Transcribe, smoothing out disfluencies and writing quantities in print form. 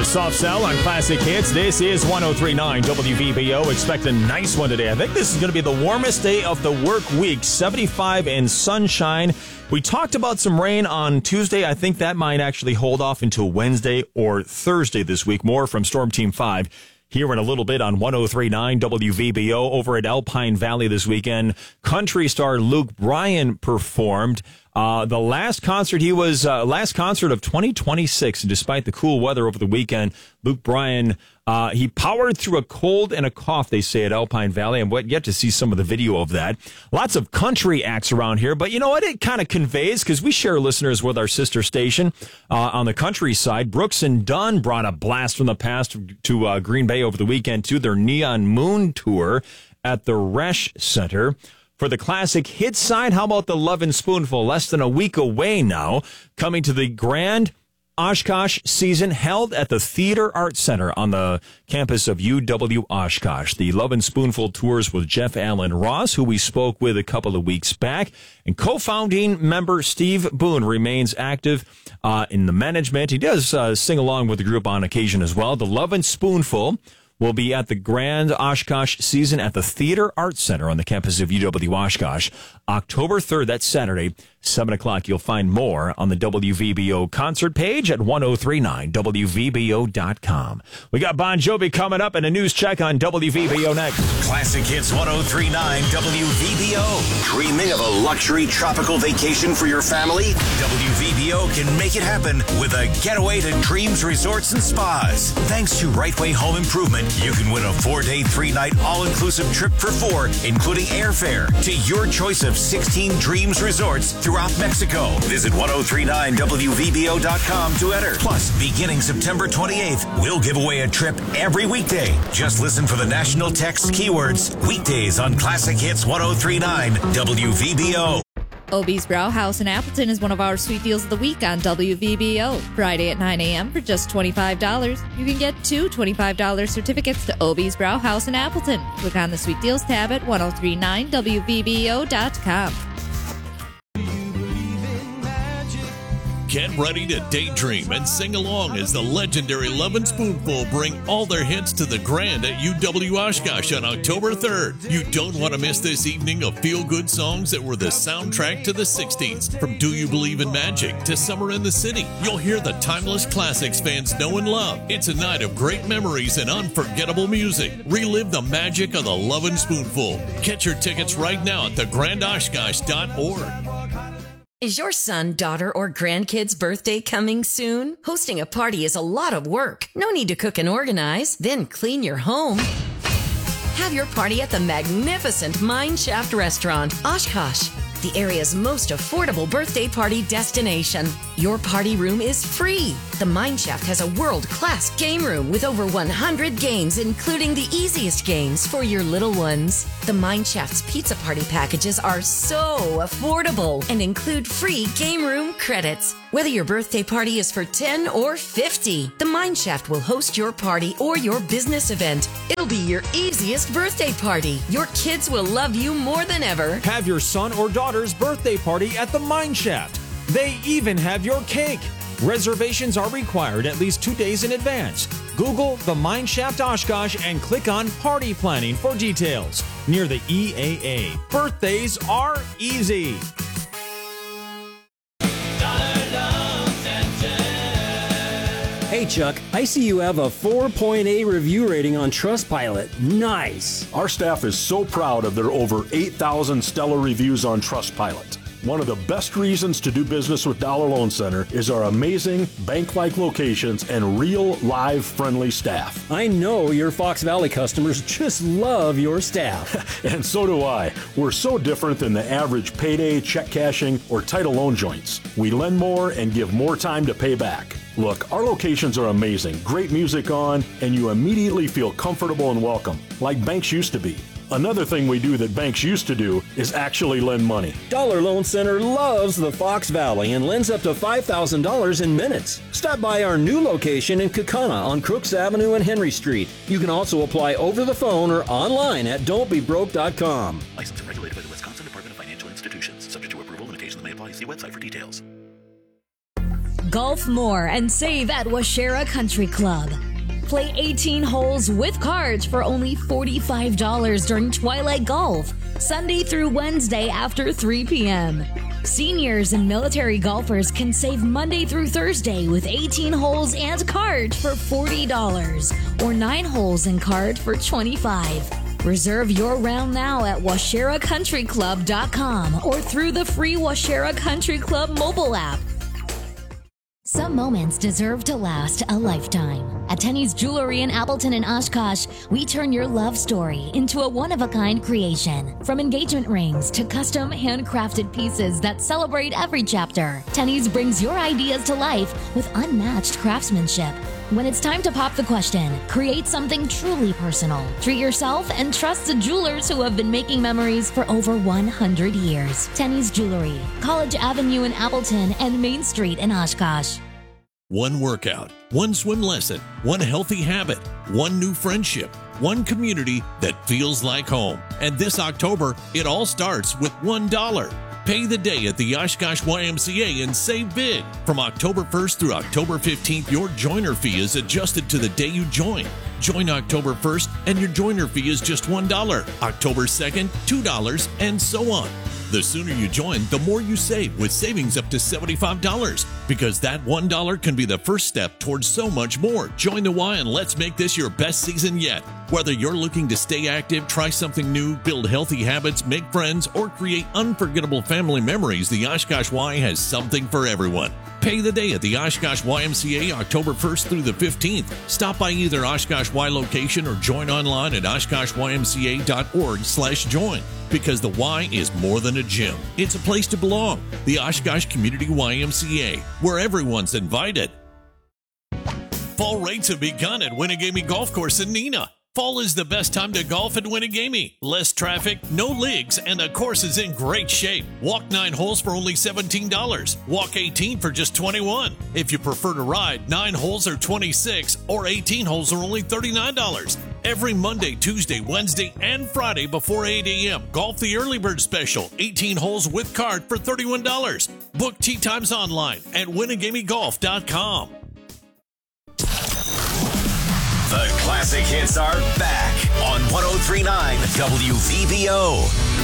Soft Cell on Classic Hits. This is 103.9 WVBO. Expect a nice one today. I think this is going to be the warmest day of the work week. 75 and sunshine. We talked about some rain on Tuesday. I think that might actually hold off until Wednesday or Thursday this week. More from Storm Team 5 here in a little bit on 103.9 WVBO. Over at Alpine Valley this weekend, country star Luke Bryan performed. The last concert of 2026, and despite the cool weather over the weekend, Luke Bryan, he powered through a cold and a cough, they say, at Alpine Valley. I'm yet to see some of the video of that. Lots of country acts around here, but you know what? It kind of conveys, because we share listeners with our sister station on the country side. Brooks and Dunn brought a blast from the past to Green Bay over the weekend, too. Their Neon Moon tour at the Resch Center. For the classic hit side, how about the Lovin' Spoonful? Less than a week away now, coming to the Grand Oshkosh season held at the Theater Arts Center on the campus of UW Oshkosh. The Lovin' Spoonful tours with Jeff Allen Ross, who we spoke with a couple of weeks back, and co-founding member Steve Boone remains active in the management. He does sing along with the group on occasion as well. The Lovin' Spoonful will be at the Grand Oshkosh season at the Theater Arts Center on the campus of UW Oshkosh. October 3rd, that's Saturday, 7 o'clock. You'll find more on the WVBO concert page at 1039WVBO.com. We got Bon Jovi coming up and a news check on WVBO next. Classic Hits 1039 WVBO. Dreaming of a luxury tropical vacation for your family? WVBO can make it happen with a getaway to Dreams Resorts and Spas. Thanks to Right Way Home Improvement, you can win a 4-day, 3-night all-inclusive trip for 4, including airfare, to your choice of 16 Dreams Resorts throughout Mexico. Visit 1039WVBO.com to enter. Plus, beginning September 28th, we'll give away a trip every weekday. Just listen for the national text keywords weekdays on Classic Hits 1039 WVBO. Obie's Brauhaus in Appleton is one of our sweet deals of the week on WVBO. Friday at 9 a.m. for just $25. You can get 2 $25 certificates to Obie's Brauhaus in Appleton. Click on the Sweet Deals tab at 1039WVBO.com. Get ready to daydream and sing along as the legendary Lovin' Spoonful bring all their hits to the Grand at UW Oshkosh on October 3rd. You don't want to miss this evening of feel-good songs that were the soundtrack to the 60s. From Do You Believe in Magic to Summer in the City, you'll hear the timeless classics fans know and love. It's a night of great memories and unforgettable music. Relive the magic of the Lovin' Spoonful. Get your tickets right now at thegrandoshkosh.org. Is your son, daughter, or grandkid's birthday coming soon? Hosting a party is a lot of work. No need to cook and organize, then clean your home. Have your party at the magnificent Mineshaft Restaurant, Oshkosh, the area's most affordable birthday party destination. Your party room is free. The Mineshaft has a world-class game room with over 100 games, including the easiest games for your little ones. The Mineshaft's pizza party packages are so affordable and include free game room credits. Whether your birthday party is for 10 or 50, the Mineshaft will host your party or your business event. It'll be your easiest birthday party. Your kids will love you more than ever. Have your son or daughter's birthday party at the Mineshaft. They even have your cake. Reservations are required at least 2 days in advance. Google the Mineshaft Oshkosh and click on Party Planning for details. Near the EAA. Birthdays are easy. Hey Chuck, I see you have a 4.8 review rating on Trustpilot. Nice. Our staff is so proud of their over 8,000 stellar reviews on Trustpilot. One of the best reasons to do business with Dollar Loan Center is our amazing bank-like locations and real, live, friendly staff. I know your Fox Valley customers just love your staff. And so do I. We're so different than the average payday, check cashing, or title loan joints. We lend more and give more time to pay back. Look, our locations are amazing, great music on, and you immediately feel comfortable and welcome, like banks used to be. Another thing we do that banks used to do is actually lend money. Dollar Loan Center loves the Fox Valley and lends up to $5,000 in minutes. Stop by our new location in Kaukauna on Crooks Avenue and Henry Street. You can also apply over the phone or online at don'tbebroke.com. Licensed and regulated by the Wisconsin Department of Financial Institutions. Subject to approval, limitations may apply. See website for details. Golf more and save at Washera Country Club. Play 18 holes with cards for only $45 during Twilight Golf, Sunday through Wednesday after 3 p.m. Seniors and military golfers can save Monday through Thursday with 18 holes and cards for $40 or 9 holes and cards for $25. Reserve your round now at WasheraCountryClub.com or through the free Washera Country Club mobile app. Some moments deserve to last a lifetime. At Tenny's Jewelry in Appleton and Oshkosh, we turn your love story into a one-of-a-kind creation. From engagement rings to custom handcrafted pieces that celebrate every chapter, Tenny's brings your ideas to life with unmatched craftsmanship. When it's time to pop the question, create something truly personal. Treat yourself and trust the jewelers who have been making memories for over 100 years. Tenny's Jewelry, College Avenue in Appleton and Main Street in Oshkosh. One workout, one swim lesson, one healthy habit, one new friendship, one community that feels like home. And this October, it all starts with $1. Pay the day at the Oshkosh YMCA and save big. From October 1st through October 15th, your joiner fee is adjusted to the day you join. Join October 1st and your joiner fee is just $1. October 2nd, $2, and so on. The sooner you join, the more you save, with savings up to $75. Because that $1 can be the first step towards so much more. Join the Y and let's make this your best season yet. Whether you're looking to stay active, try something new, build healthy habits, make friends, or create unforgettable family memories, the Oshkosh Y has something for everyone. Pay the day at the Oshkosh YMCA October 1st through the 15th. Stop by either Oshkosh Y location or join online at OshkoshYMCA.org/join. Because the Y is more than a gym. It's a place to belong. The Oshkosh Community YMCA, where everyone's invited. Fall rates have begun at Winnegamie Golf Course in Neenah. Fall is the best time to golf at Winnegamie. Less traffic, no leagues, and the course is in great shape. Walk 9 holes for only $17. Walk 18 for just $21. If you prefer to ride, 9 holes are $26, or 18 holes are only $39. Every Monday, Tuesday, Wednesday, and Friday before 8 a.m. Golf the Early Bird Special, 18 holes with cart for $31. Book tee times online at WinnegamieGolf.com. The classic hits are back on 103.9 WVBO.